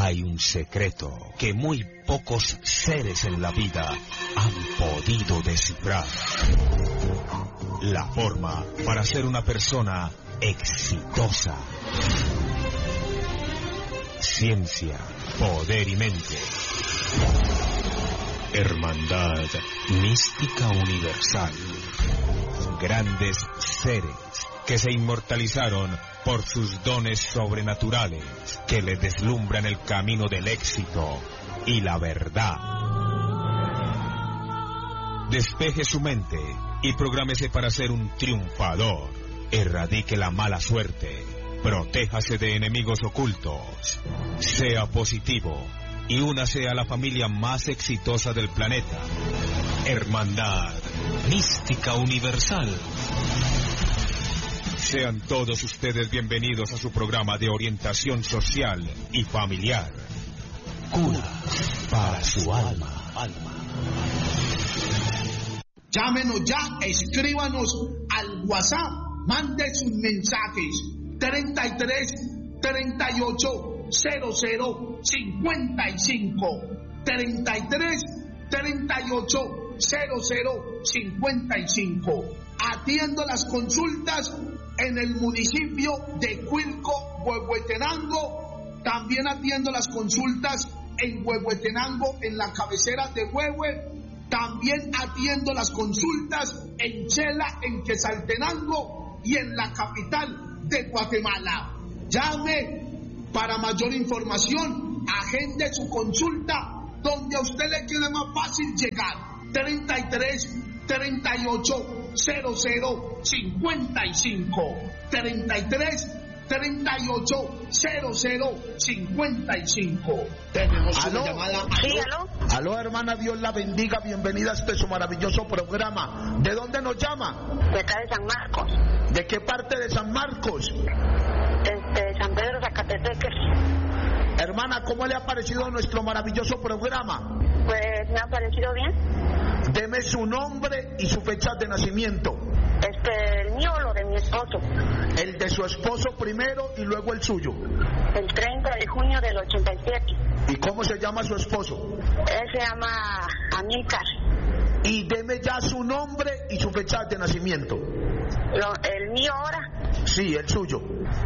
hay un secreto que muy pocos seres en la vida han podido descifrar. La forma para ser una persona exitosa. Ciencia, poder y mente. Hermandad mística universal. Grandes seres que se inmortalizaron por sus dones sobrenaturales, que le deslumbran el camino del éxito y la verdad. Despeje su mente y prográmese para ser un triunfador. Erradique la mala suerte. Protéjase de enemigos ocultos. Sea positivo y únase a la familia más exitosa del planeta. Hermandad mística universal. Sean todos ustedes bienvenidos a su programa de orientación social y familiar. Cura para su alma. Llámenos ya, escríbanos al WhatsApp, mande sus mensajes 33 38 00 55 33 38 00 55. Atiendo las consultas en el municipio de Cuilco, Huehuetenango. También atiendo las consultas en Huehuetenango, en la cabecera de Huehue. También atiendo las consultas en Chela, en Quetzaltenango y en la capital de Guatemala. Llame para mayor información, agende su consulta donde a usted le quede más fácil llegar. 33 38 00 55 33 38 00 55. Tenemos una llamada. Sí, aló. Aló, hermana, Dios la bendiga. Bienvenida a este su maravilloso programa. ¿De dónde nos llama? De acá de San Marcos. ¿De qué parte de San Marcos? San Pedro Zacatepeques. Hermana, ¿cómo le ha parecido nuestro maravilloso programa? Pues me ha parecido bien. Deme su nombre y su fecha de nacimiento. El mío o lo de mi esposo. El de su esposo primero y luego el suyo. El 30 de junio del 87. ¿Y cómo se llama su esposo? Él se llama Amílcar. Y deme ya su nombre y su fecha de nacimiento. ¿El mío ahora? Sí, el suyo.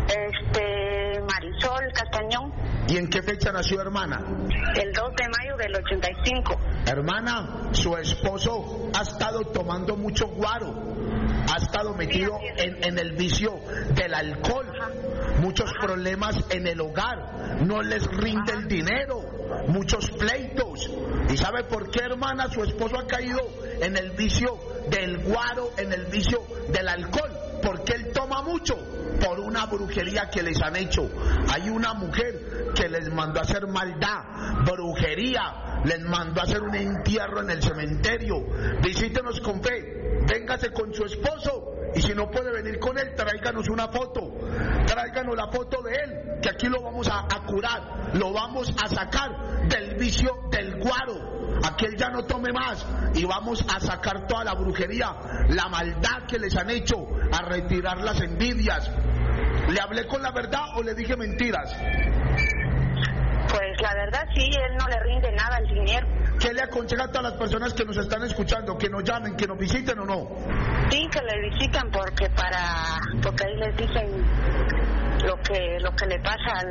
Marisol Castañón. ¿Y en qué fecha nació, hermana? El 2 de mayo del 85. Hermana, su esposo ha estado tomando mucho guaro, ha estado metido en el vicio del alcohol, muchos problemas en el hogar, no les rinde el dinero, muchos pleitos. ¿Y sabe por qué, hermana? Su esposo ha caído en el vicio del guaro, en el vicio del alcohol, porque él toma mucho por una brujería que les han hecho. Hay una mujer que les mandó a hacer maldad, brujería, les mandó a hacer un entierro en el cementerio. Visítenos con fe, véngase con su esposo, y si no puede venir con él, tráiganos una foto, tráiganos la foto de él, que aquí lo vamos a curar, lo vamos a sacar del vicio del guaro. Aquel ya no tome más y vamos a sacar toda la brujería, la maldad que les han hecho, a retirar las envidias. ¿Le hablé con la verdad o le dije mentiras? Pues la verdad sí, él no le rinde nada el dinero. ¿Qué le aconseja a todas las personas que nos están escuchando? ¿Que nos llamen, que nos visiten o no? Sí, que le visitan porque ahí les dicen lo que le pasa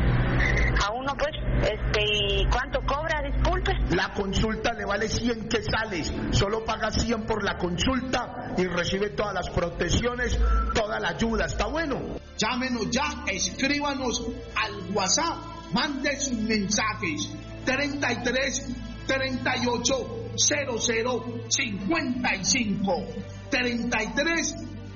a uno, pues. ¿Y cuánto cobra? Disculpe. La consulta le vale 100 quetzales, solo paga 100 por la consulta y recibe todas las protecciones, toda la ayuda. ¿Está bueno? Llámenos ya, escríbanos al WhatsApp, mande sus mensajes 33 38 00 55 33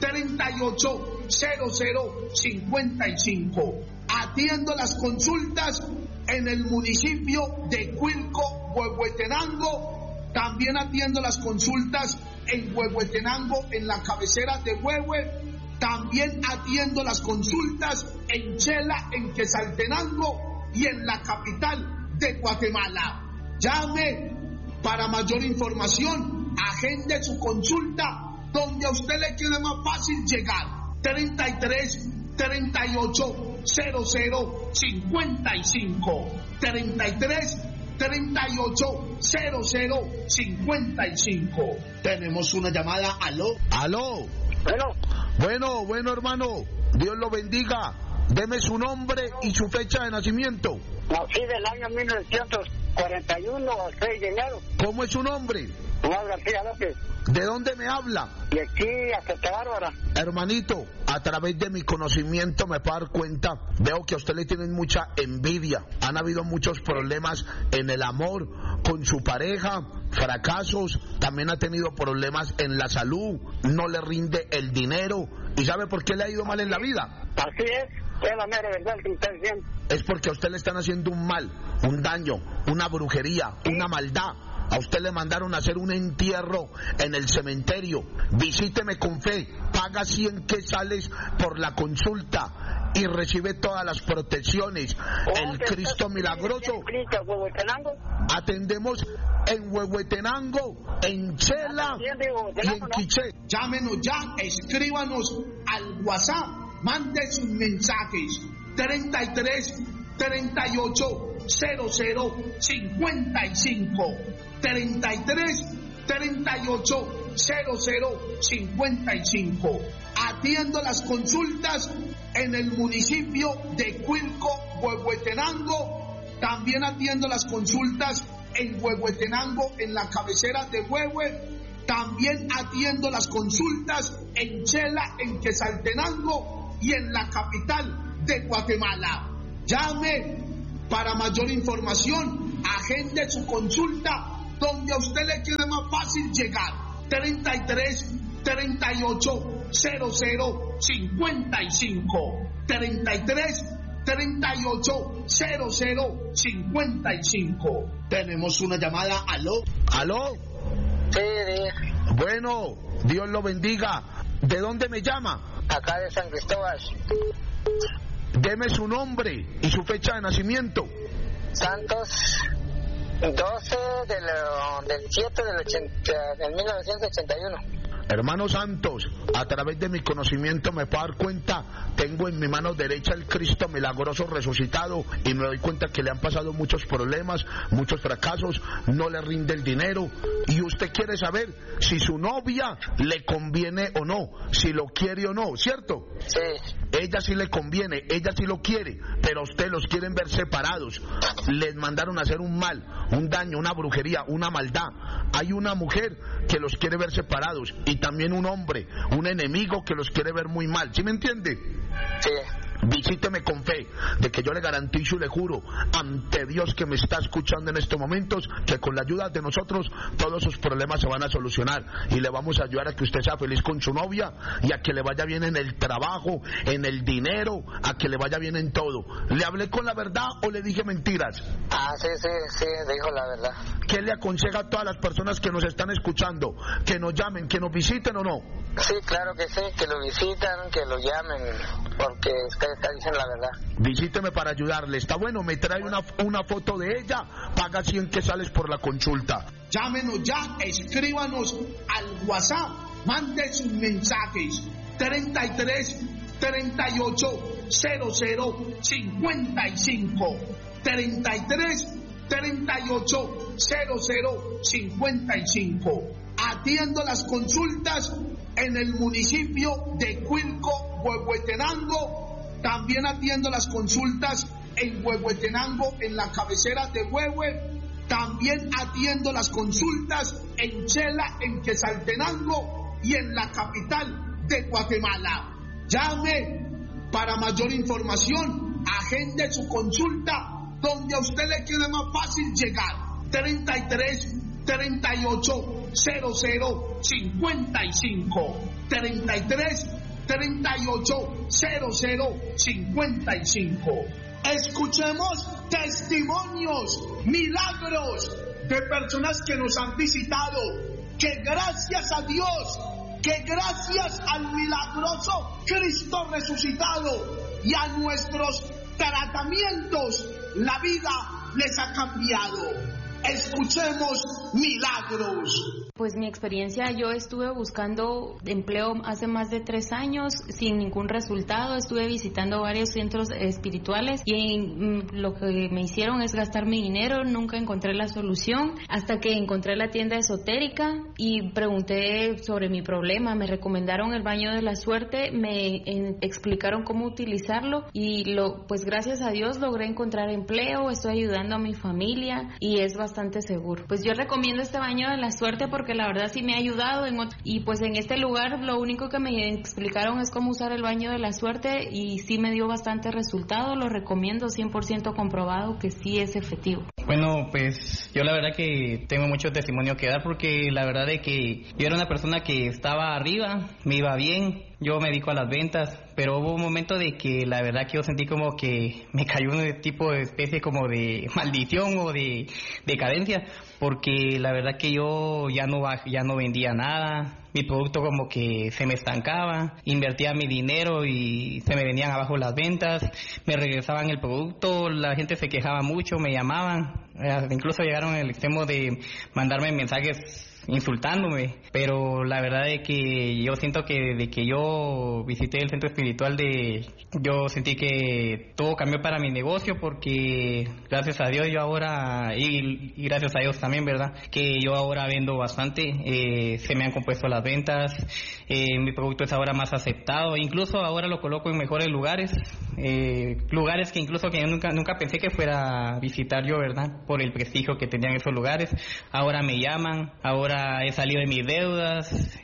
38 00 55. Atiendo las consultas en el municipio de Cuilco, Huehuetenango. También atiendo las consultas en Huehuetenango, en la cabecera de Huehue. También atiendo las consultas en Chela, en Quetzaltenango y en la capital de Guatemala. Llame para mayor información, agende su consulta donde a usted le quede más fácil llegar. 33 38 0055. 33-38-0055. Tenemos una llamada. Aló. Bueno, hermano. Dios lo bendiga. Deme su nombre y su fecha de nacimiento. Nací del año 1941, 6 de enero. ¿Cómo es su nombre? Juan García López. ¿De dónde me habla? Y aquí a Santa Bárbara. Hermanito, a través de mi conocimiento me puedo dar cuenta, veo que a usted le tienen mucha envidia. Han habido muchos problemas en el amor con su pareja, fracasos, también ha tenido problemas en la salud, no le rinde el dinero. ¿Y sabe por qué le ha ido mal en la vida? Así es la mera verdad que me está diciendo. Es porque a usted le están haciendo un mal, un daño, una brujería, una maldad. A usted le mandaron a hacer un entierro en el cementerio. Visíteme con fe, paga 100 quetzales por la consulta y recibe todas las protecciones. El Cristo milagroso. Atendemos en Huehuetenango, en Chela y en Quiché. Llámenos ya, escríbanos al WhatsApp, mande sus mensajes. 33-38-0055. 33-38-0055. Atiendo las consultas en el municipio de Cuilco, Huehuetenango. También atiendo las consultas en Huehuetenango, en la cabecera de Huehue. También atiendo las consultas en Chela, en Quetzaltenango y en la capital de Guatemala. Llame para mayor información, agende su consulta donde a usted le quede más fácil llegar. 33-38-0055. 33-38-0055. Tenemos una llamada. ¿Aló? Sí. Bueno, Dios lo bendiga. ¿De dónde me llama? Acá de San Cristóbal. Deme su nombre y su fecha de nacimiento. Santos 12 del 7 del 1981. Hermano Santos, a través de mi conocimiento me puedo dar cuenta, tengo en mi mano derecha el Cristo milagroso resucitado y me doy cuenta que le han pasado muchos problemas, muchos fracasos, no le rinde el dinero y usted quiere saber si su novia le conviene o no, si lo quiere o no, ¿cierto? Sí. Ella sí le conviene, ella sí lo quiere, pero a usted los quieren ver separados. Les mandaron a hacer un mal, un daño, una brujería, una maldad. Hay una mujer que los quiere ver separados y también un hombre, un enemigo que los quiere ver muy mal. ¿Sí me entiende? Sí. Visíteme con fe, de que yo le garantizo y le juro ante Dios que me está escuchando en estos momentos, que con la ayuda de nosotros todos sus problemas se van a solucionar y le vamos a ayudar a que usted sea feliz con su novia y a que le vaya bien en el trabajo, en el dinero, a que le vaya bien en todo. ¿Le hablé con la verdad o le dije mentiras? Sí, dijo la verdad. ¿Qué le aconseja a todas las personas que nos están escuchando? ¿Que nos llamen, que nos visiten o no? Sí, claro que sí, que lo visitan, que lo llamen, porque usted está diciendo la verdad. Visíteme para ayudarle. Está bueno, me trae una foto de ella, paga 100 quetzales por la consulta. Llámenos ya, escríbanos al WhatsApp, mande sus mensajes. 33-38-0055. 33-38-0055. Atiendo las consultas en el municipio de Cuilco, Huehuetenango. También atiendo las consultas en Huehuetenango, en la cabecera de Huehue. También atiendo las consultas en Chela, en Quetzaltenango y en la capital de Guatemala. Llame para mayor información, agende su consulta donde a usted le quede más fácil llegar. 33-38-0055. 33-38-0055. Escuchemos testimonios, milagros de personas que nos han visitado, que gracias a Dios, que gracias al milagroso Cristo resucitado y a nuestros tratamientos, la vida les ha cambiado. Escuchemos milagros. Pues mi experiencia, yo estuve buscando empleo hace más de 3 años sin ningún resultado. Estuve visitando varios centros espirituales y lo que me hicieron es gastar mi dinero. Nunca encontré la solución hasta que encontré la tienda esotérica y pregunté sobre mi problema. Me recomendaron el baño de la suerte, me explicaron cómo utilizarlo y pues gracias a Dios logré encontrar empleo. Estoy ayudando a mi familia y es bastante seguro. Pues yo recomiendo este baño de la suerte porque la verdad sí me ha ayudado y pues en este lugar lo único que me explicaron es cómo usar el baño de la suerte y sí me dio bastante resultado. Lo recomiendo, 100% comprobado que sí es efectivo. Bueno, pues yo la verdad que tengo mucho testimonio que dar porque la verdad de que yo era una persona que estaba arriba, me iba bien, yo me dedico a las ventas, pero hubo un momento de que la verdad que yo sentí como que me cayó un tipo de especie como de maldición o de decadencia, porque la verdad que yo ya no vendía nada, mi producto como que se me estancaba, invertía mi dinero y se me venían abajo las ventas, me regresaban el producto, la gente se quejaba mucho, me llamaban, incluso llegaron al extremo de mandarme mensajes insultándome, pero la verdad es que yo siento que desde que yo visité el centro espiritual yo sentí que todo cambió para mi negocio porque gracias a Dios yo ahora y gracias a Dios también, verdad, que yo ahora vendo bastante, se me han compuesto las ventas, mi producto es ahora más aceptado, incluso ahora lo coloco en mejores lugares que incluso que yo nunca pensé que fuera a visitar yo, verdad, por el prestigio que tenían esos lugares. Ahora me llaman, ahora he salido de mis deudas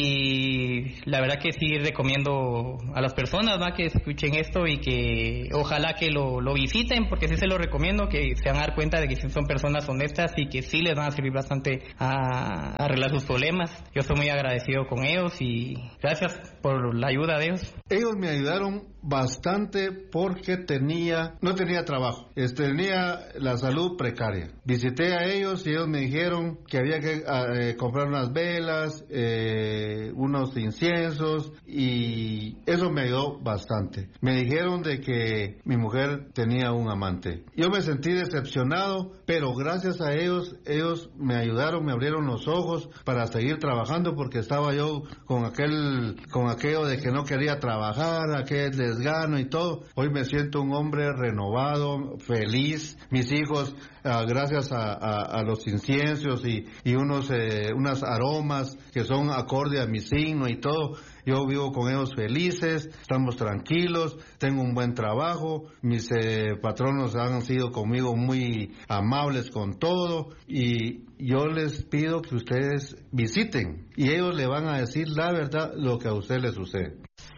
y la verdad que sí recomiendo a las personas, ¿va?, que escuchen esto y que ojalá que lo visiten, porque sí se lo recomiendo, que se van a dar cuenta de que sí son personas honestas y que sí les van a servir bastante a arreglar sus problemas. Yo estoy muy agradecido con ellos y gracias por la ayuda de ellos. Ellos me ayudaron bastante porque no tenía trabajo, tenía la salud precaria. Visité a ellos y ellos me dijeron que había que comprar unas velas, unos inciensos, y eso me ayudó bastante. Me dijeron de que mi mujer tenía un amante. Yo me sentí decepcionado, pero gracias a ellos me ayudaron, me abrieron los ojos para seguir trabajando, porque estaba yo con aquello de que no quería trabajar, aquel desgano y todo. Hoy me siento un hombre renovado, feliz. Mis hijos, gracias a los inciensos y unas aromas que son acorde a mi signo y todo, yo vivo con ellos felices, estamos tranquilos, tengo un buen trabajo, mis patronos han sido conmigo muy amables con todo, y yo les pido que ustedes visiten y ellos le van a decir la verdad, lo que a usted les sucede.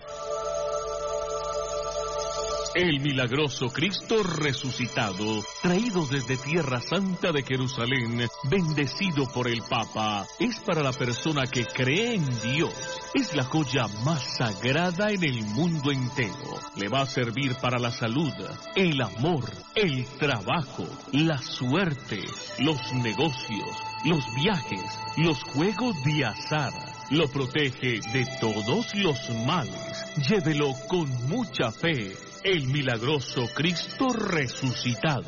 El milagroso Cristo resucitado, traído desde Tierra Santa de Jerusalén, bendecido por el Papa, es para la persona que cree en Dios. Es la joya más sagrada en el mundo entero. Le va a servir para la salud, el amor, el trabajo, la suerte, los negocios, los viajes, los juegos de azar. Lo protege de todos los males. Llévelo con mucha fe. El milagroso Cristo resucitado.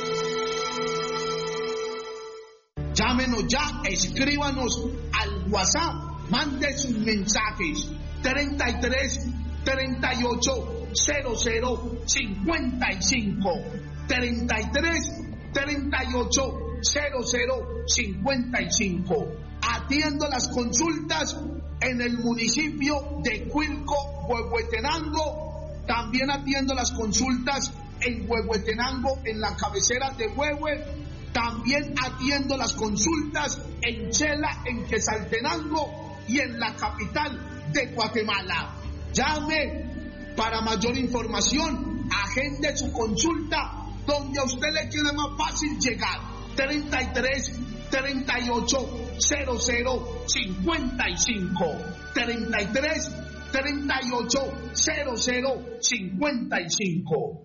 Llámenos ya, escríbanos al WhatsApp, mande sus mensajes 33 38 00 55 33 38 00 55. Atiendo las consultas en el municipio de Cuilco, Huehuetenango. También atiendo las consultas en Huehuetenango, en la cabecera de Huehue. También atiendo las consultas en Chela, en Quetzaltenango y en la capital de Guatemala. Llame para mayor información, agende su consulta donde a usted le quede más fácil llegar. 33 38 00 55 33 38 00 55.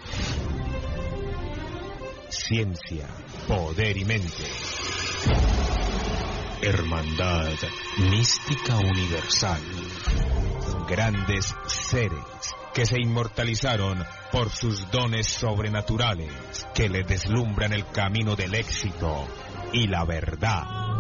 Ciencia, poder y mente. Hermandad mística universal. grandes seres que se inmortalizaron por sus dones sobrenaturales que le deslumbran el camino del éxito y la verdad.